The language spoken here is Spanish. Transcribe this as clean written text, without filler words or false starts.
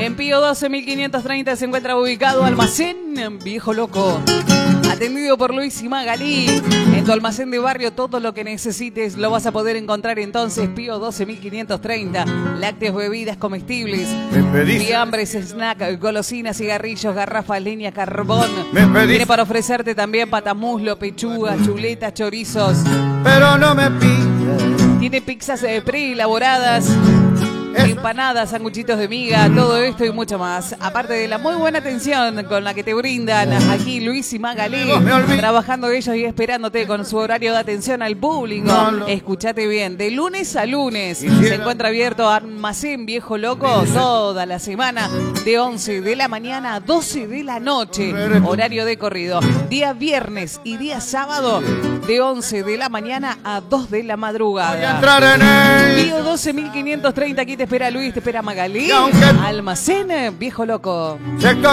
En Pío 12.530 se encuentra ubicado Almacén Viejo Loco. Atendido por Luis y Magalí. En tu almacén de barrio todo lo que necesites lo vas a poder encontrar entonces. Pío 12.530. Lácteos, bebidas comestibles. Fiambres, snack, golosinas, cigarrillos, garrafas, leña, carbón. Tiene para ofrecerte también patamuslo, pechugas, chuletas, chorizos. Pero no me pidas. Tiene pizzas preelaboradas. Empanadas, sanguchitos de miga, todo esto y mucho más. Aparte de la muy buena atención con la que te brindan aquí Luis y Magalí, trabajando ellos y esperándote con su horario de atención al público. Escúchate bien, de lunes a lunes se encuentra abierto Almacén Viejo Loco toda la semana de 11 de la mañana a 12 de la noche, horario de corrido. Día viernes y día sábado de 11 de la mañana a 2 de la madrugada. Pío 12.530, aquí te espera Luis, te espera Magalí. Almacén Viejo Loco.